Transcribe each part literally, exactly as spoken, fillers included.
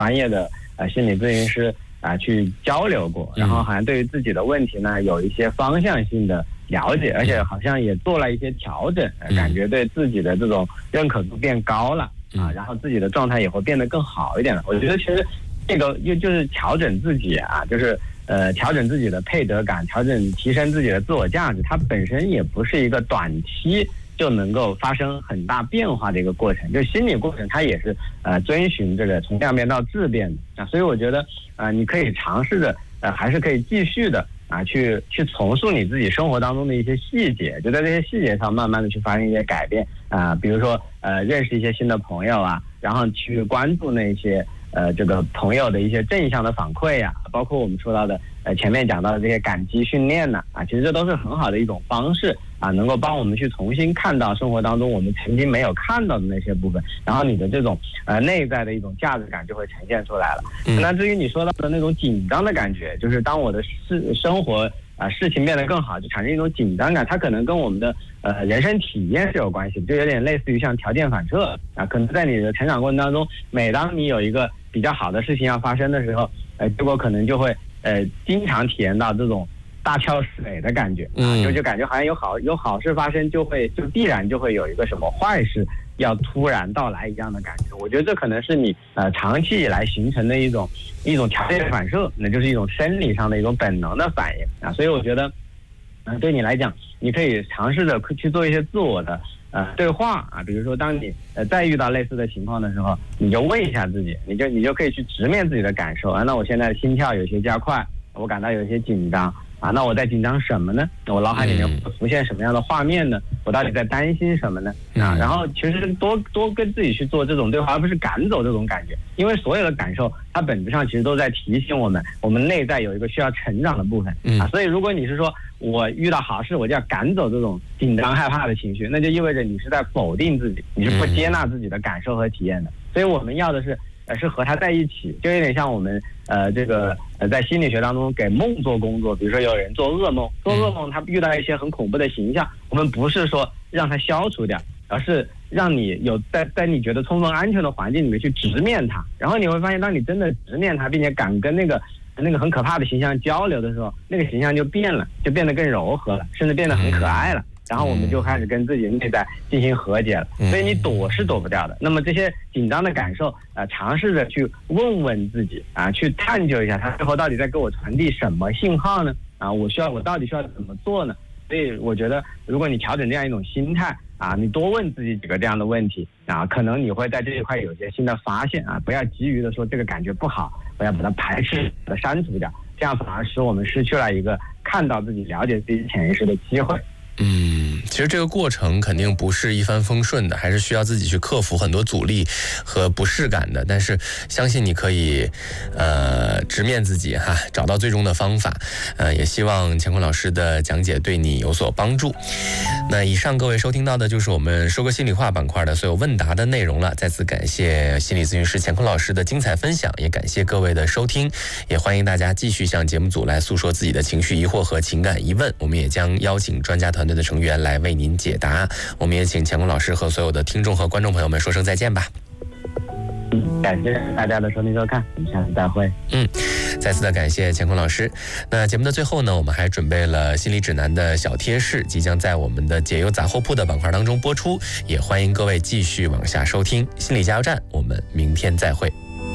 专业的呃心理咨询师啊、呃、去交流过，然后好像对于自己的问题呢有一些方向性的了解，而且好像也做了一些调整，呃、感觉对自己的这种认可度变高了啊，然后自己的状态也会变得更好一点了。我觉得其实这个就就是调整自己啊，就是呃调整自己的配得感，调整提升自己的自我价值，它本身也不是一个短期就能够发生很大变化的一个过程，就心理过程它也是呃遵循这个从量变到质变的啊，所以我觉得呃你可以尝试着呃还是可以继续的啊去去重塑你自己生活当中的一些细节，就在这些细节上慢慢的去发生一些改变啊，比如说呃认识一些新的朋友啊，然后去关注那些呃这个朋友的一些正向的反馈呀、啊，包括我们说到的呃前面讲到的这些感激训练呢啊，其实这都是很好的一种方式啊，能够帮我们去重新看到生活当中我们曾经没有看到的那些部分，然后你的这种呃内在的一种价值感就会呈现出来了。嗯、那至于你说到的那种紧张的感觉，就是当我的事生活啊、呃、事情变得更好，就产生一种紧张感，它可能跟我们的呃人生体验是有关系的，就有点类似于像条件反射啊，可能在你的成长过程当中，每当你有一个比较好的事情要发生的时候，呃结果可能就会呃经常体验到这种大跳水的感觉啊，就就感觉好像有好有好事发生，就会就必然就会有一个什么坏事要突然到来一样的感觉。我觉得这可能是你呃长期以来形成的一种一种条件反射，那就是一种生理上的一种本能的反应啊。所以我觉得，嗯、呃，对你来讲，你可以尝试着去做一些自我的呃对话啊，比如说当你呃再遇到类似的情况的时候，你就问一下自己，你就你就可以去直面自己的感受啊。那我现在心跳有些加快，我感到有些紧张。啊，那我在紧张什么呢？我脑海里面浮现什么样的画面呢？我到底在担心什么呢？啊，然后其实多多跟自己去做这种对话，而不是赶走这种感觉，因为所有的感受，它本质上其实都在提醒我们，我们内在有一个需要成长的部分啊。所以如果你是说我遇到好事，我就要赶走这种紧张害怕的情绪，那就意味着你是在否定自己，你是不接纳自己的感受和体验的。所以我们要的是。呃，是和他在一起，就有点像我们呃这个呃在心理学当中给梦做工作，比如说有人做噩梦，做噩梦他遇到一些很恐怖的形象，我们不是说让他消除掉，而是让你有在在你觉得充分安全的环境里面去直面它，然后你会发现，当你真的直面它，并且敢跟那个那个很可怕的形象交流的时候，那个形象就变了，就变得更柔和了，甚至变得很可爱了。然后我们就开始跟自己内在进行和解了，所以你躲是躲不掉的。那么这些紧张的感受，呃，尝试着去问问自己啊，去探究一下它最后到底在给我传递什么信号呢？啊，我需要我到底需要怎么做呢？所以我觉得，如果你调整这样一种心态啊，你多问自己几个这样的问题啊，可能你会在这一块有些新的发现啊。不要急于的说这个感觉不好，我要把它排斥、把它删除掉，这样反而使我们失去了一个看到自己、了解自己潜意识的机会。 嗯，其实这个过程肯定不是一帆风顺的，还是需要自己去克服很多阻力和不适感的。但是相信你可以，呃，直面自己哈，找到最终的方法。呃，也希望乾坤老师的讲解对你有所帮助。那以上各位收听到的就是我们说个心里话板块的所有问答的内容了。再次感谢心理咨询师乾坤老师的精彩分享，也感谢各位的收听，也欢迎大家继续向节目组来诉说自己的情绪疑惑和情感疑问，我们也将邀请专家团队的成员来为您解答。我们也请乾坤老师和所有的听众和观众朋友们说声再见吧。 感谢大家的收听收看，我们下次再会。 嗯，再次的感谢乾坤老师。那节目的最后呢，我们还准备了心理指南的小贴士，即将在我们的解忧杂货铺的板块当中播出，也欢迎各位继续往下收听心理加油站。我们明天再会。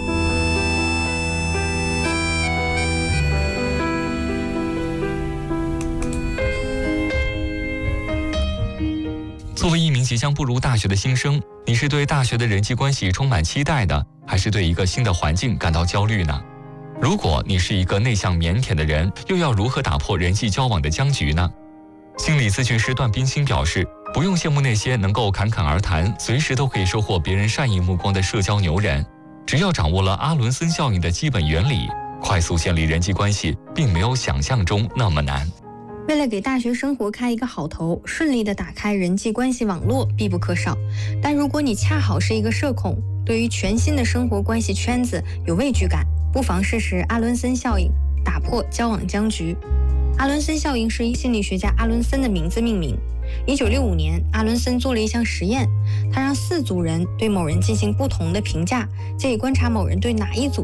作为一名即将步入大学的新生，你是对大学的人际关系充满期待的，还是对一个新的环境感到焦虑呢？如果你是一个内向腼腆的人，又要如何打破人际交往的僵局呢？心理咨询师段冰心表示，不用羡慕那些能够侃侃而谈，随时都可以收获别人善意目光的社交牛人，只要掌握了阿伦森效应的基本原理，快速建立人际关系并没有想象中那么难。 为了给大学生活开一个好头，顺利的打开人际关系网络必不可少。但如果你恰好是一个社恐，对于全新的生活关系圈子有畏惧感，不妨试试阿伦森效应，打破交往僵局。阿伦森效应是以心理学家阿伦森的名字命名。一九六五年，阿伦森做了一项实验，他让四组人对某人进行不同的评价，借以观察某人对哪一组